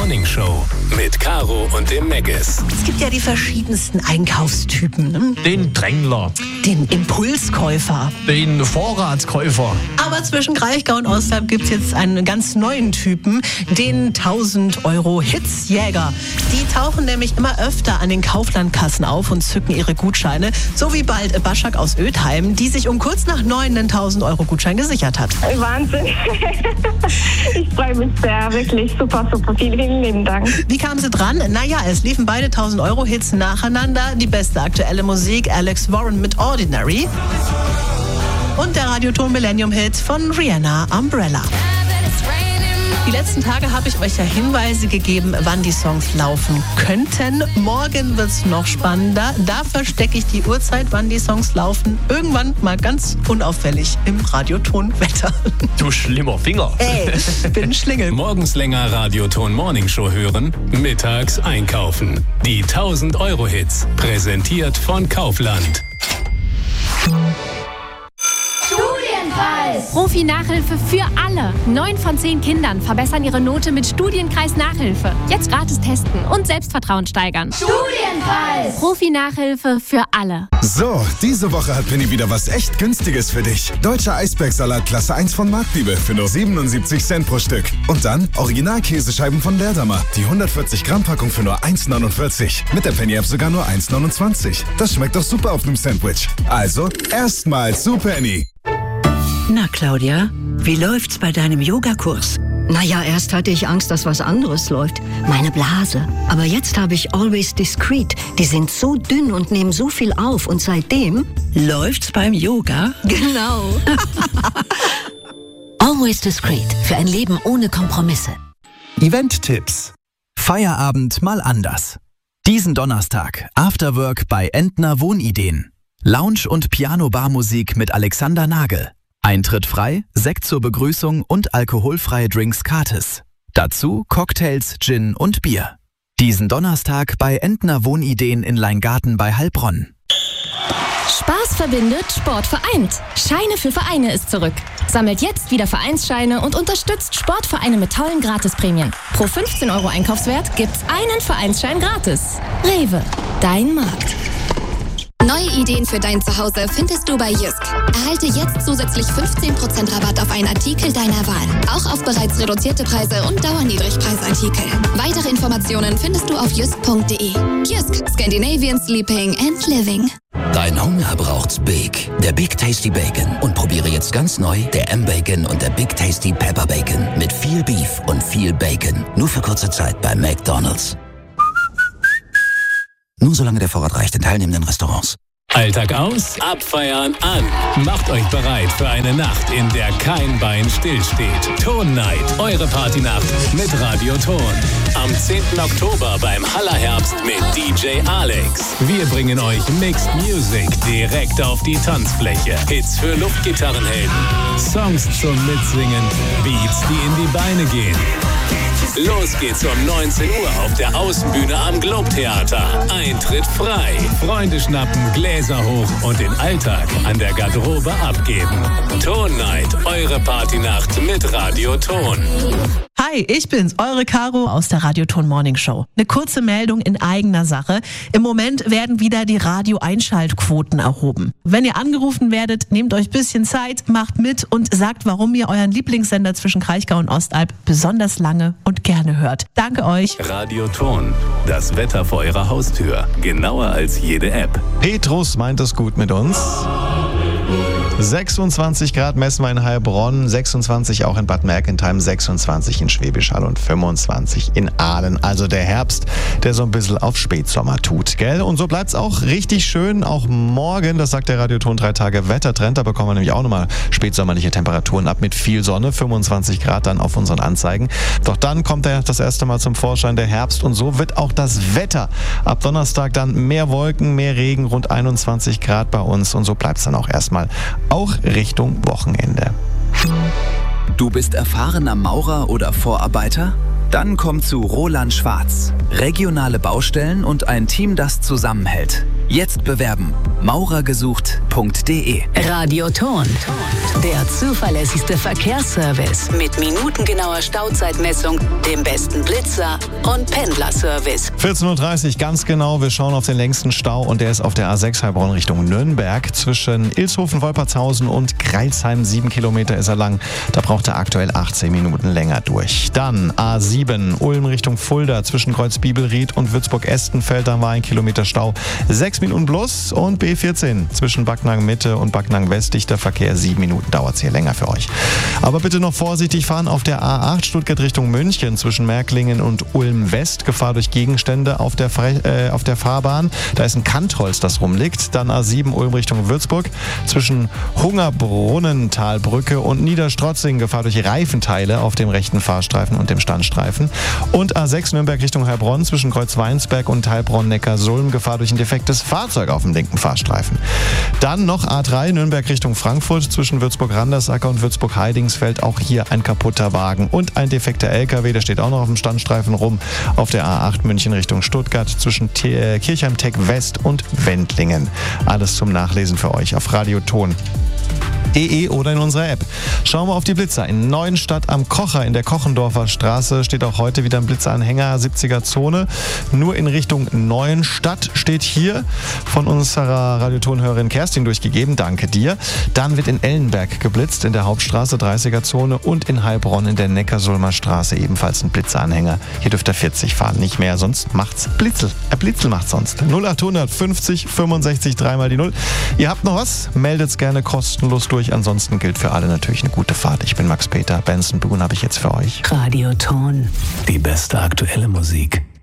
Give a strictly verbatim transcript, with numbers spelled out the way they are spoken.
Morning Show mit Caro und dem Meggis. Es gibt ja die verschiedensten Einkaufstypen. Ne? Den Drängler. Den Impulskäufer. Den Vorratskäufer. Aber zwischen Kraichgau und Ostalb gibt es jetzt einen ganz neuen Typen, den tausend Euro Hitzjäger. Die tauchen nämlich immer öfter an den Kauflandkassen auf und zücken ihre Gutscheine. So wie bald Baschak aus Ödheim, die sich um kurz nach neun einen tausend Euro Gutschein gesichert hat. Wahnsinn. Ich freue mich sehr, wirklich super, super. Vielen, vielen lieben Dank. Wie kamen sie dran? Naja, es liefen beide tausend Euro Hits nacheinander. Die beste aktuelle Musik, Alex Warren mit Ordinary. Und der Radioton Millennium Hit von Rihanna, Umbrella. Die letzten Tage habe ich euch ja Hinweise gegeben, wann die Songs laufen könnten. Morgen wird es noch spannender. Da verstecke ich die Uhrzeit, wann die Songs laufen. Irgendwann mal ganz unauffällig im Radioton-Wetter. Du schlimmer Finger. Ey, ich bin ein Schlingel. Morgens länger Radioton Morning Show hören, mittags einkaufen. Die tausend Euro Hits, präsentiert von Kaufland. Profi-Nachhilfe für alle. Neun von zehn Kindern verbessern ihre Note mit Studienkreis Nachhilfe. Jetzt gratis testen und Selbstvertrauen steigern. Studienkreis! Profi-Nachhilfe für alle. So, diese Woche hat Penny wieder was echt Günstiges für dich. Deutscher Eisbergsalat Klasse eins von Marktliebe für nur siebenundsiebzig Cent pro Stück. Und dann Original-Käsescheiben von Leerdammer. Die hundertvierzig Gramm Packung für nur eins neunundvierzig. Mit der Penny-App sogar nur eins neunundzwanzig. Das schmeckt doch super auf einem Sandwich. Also, erstmal zu Penny. Na, Claudia, wie läuft's bei deinem Yogakurs? Naja, erst hatte ich Angst, dass was anderes läuft. Meine Blase. Aber jetzt habe ich Always Discreet. Die sind so dünn und nehmen so viel auf. Und seitdem läuft's beim Yoga. Genau. Always Discreet. Für ein Leben ohne Kompromisse. Event-Tipps. Feierabend mal anders. Diesen Donnerstag Afterwork bei Entner Wohnideen. Lounge- und Piano-Bar-Musik mit Alexander Nagel. Eintritt frei, Sekt zur Begrüßung und alkoholfreie Drinks gratis. Dazu Cocktails, Gin und Bier. Diesen Donnerstag bei Entner Wohnideen in Leingarten bei Heilbronn. Spaß verbindet, Sport vereint. Scheine für Vereine ist zurück. Sammelt jetzt wieder Vereinsscheine und unterstützt Sportvereine mit tollen Gratisprämien. Pro fünfzehn Euro Einkaufswert gibt's einen Vereinsschein gratis. Rewe, dein Markt. Neue Ideen für dein Zuhause findest du bei Jysk. Erhalte jetzt zusätzlich fünfzehn Prozent Rabatt auf einen Artikel deiner Wahl. Auch auf bereits reduzierte Preise und Dauerniedrigpreisartikel. Weitere Informationen findest du auf jysk punkt de. Jysk, Scandinavian Sleeping and Living. Dein Hunger braucht's Big. Der Big Tasty Bacon. Und probiere jetzt ganz neu der M-Bacon und der Big Tasty Pepper Bacon. Mit viel Beef und viel Bacon. Nur für kurze Zeit bei McDonald's. Nur solange der Vorrat reicht in teilnehmenden Restaurants. Alltag aus, abfeiern an. Macht euch bereit für eine Nacht, in der kein Bein stillsteht. Ton Night, eure Partynacht mit Radioton. Am zehnten Oktober beim Hallerherbst mit D J Alex. Wir bringen euch Mixed Music direkt auf die Tanzfläche. Hits für Luftgitarrenhelden, Songs zum Mitsingen, Beats, die in die Beine gehen. Los geht's um neunzehn Uhr auf der Außenbühne am Globe-Theater. Eintritt frei. Freunde schnappen, Gläser hoch und den Alltag an der Garderobe abgeben. Ton Night, eure Partynacht mit Radioton. Hi, ich bin's, eure Caro aus der Radioton Morning Show. Eine kurze Meldung in eigener Sache. Im Moment werden wieder die Radio-Einschaltquoten erhoben. Wenn ihr angerufen werdet, nehmt euch ein bisschen Zeit, macht mit und sagt, warum ihr euren Lieblingssender zwischen Kraichgau und Ostalb besonders lange und gerne hört. Danke euch. Radioton, das Wetter vor eurer Haustür. Genauer als jede App. Petrus meint es gut mit uns. sechsundzwanzig Grad messen wir in Heilbronn, sechsundzwanzig auch in Bad Mergentheim, sechsundzwanzig in Schwäbisch Hall und fünfundzwanzig in Aalen. Also der Herbst, der so ein bisschen auf Spätsommer tut, gell? Und so bleibt's auch richtig schön, auch morgen, das sagt der Radioton drei Tage Wettertrend, da bekommen wir nämlich auch nochmal spätsommerliche Temperaturen ab mit viel Sonne, fünfundzwanzig Grad dann auf unseren Anzeigen. Doch dann kommt er das erste Mal zum Vorschein, der Herbst, und so wird auch das Wetter ab Donnerstag dann mehr Wolken, mehr Regen, rund einundzwanzig Grad bei uns, und so bleibt's dann auch erstmal auch Richtung Wochenende. Du bist erfahrener Maurer oder Vorarbeiter? Dann komm zu Roland Schwarz. Regionale Baustellen und ein Team, das zusammenhält. Jetzt bewerben. maurergesucht punkt de. Radioton. Der zuverlässigste Verkehrsservice mit minutengenauer Stauzeitmessung, dem besten Blitzer und Pendlerservice. vierzehn Uhr dreißig, ganz genau. Wir schauen auf den längsten Stau und der ist auf der A sechs Heilbronn Richtung Nürnberg. Zwischen Ilshofen-Wolpertshausen und Greilsheim, sieben Kilometer ist er lang. Da braucht er aktuell achtzehn Minuten länger durch. Dann A sieben, Ulm Richtung Fulda. Zwischen Kreuzbibelried und Würzburg-Estenfeld, da war ein Kilometer Stau. sechs Minuten plus. Und B vierzehn, zwischen Backnang Mitte und Backnang West, dichter Verkehr, sieben Minuten dauert es hier länger für euch. Aber bitte noch vorsichtig fahren auf der A acht Stuttgart Richtung München. Zwischen Märklingen und Ulm West. Gefahr durch Gegenstände auf der, Fre- äh, auf der Fahrbahn. Da ist ein Kantholz, das rumliegt. Dann A sieben Ulm Richtung Würzburg. Zwischen Hungerbrunnentalbrücke und Niederstrotzing. Gefahr durch Reifenteile auf dem rechten Fahrstreifen und dem Standstreifen. Und A sechs Nürnberg Richtung Heilbronn. Zwischen Kreuzweinsberg und Heilbronn-Neckarsulm. Gefahr durch ein defektes Fahrzeug auf dem linken Fahrstreifen. Dann noch A drei Nürnberg Richtung Frankfurt. Zwischen Würzburg-Randersacker und Würzburg-Heidingsfeld. Auch hier ein kaputter Wagen und ein defekter L K W. Der steht auch noch auf dem Standstreifen rum. Auf der A acht München Richtung Stuttgart. Zwischen T- Kirchheim-Tech West und Wendlingen. Alles zum Nachlesen für euch auf Radioton. De oder in unserer App. Schauen wir auf die Blitzer. In Neuenstadt am Kocher in der Kochendorfer Straße steht auch heute wieder ein Blitzeranhänger, siebziger Zone. Nur in Richtung Neuenstadt steht hier von unserer Radiotonhörerin Kerstin durchgegeben. Danke dir. Dann wird in Ellenberg geblitzt in der Hauptstraße, dreißiger Zone und in Heilbronn in der Neckarsulmer Straße ebenfalls ein Blitzeranhänger. Hier dürft ihr vierzig fahren, nicht mehr, sonst macht's Blitzel. Ein Blitzel macht's sonst. null acht fünfzig fünfundsechzig dreimal die null. Ihr habt noch was? Meldet's gerne kostenlos durch. Ansonsten gilt für alle natürlich eine gute Fahrt. Ich bin Max Peter. Benson Boone habe ich jetzt für euch. Radioton. Die beste aktuelle Musik.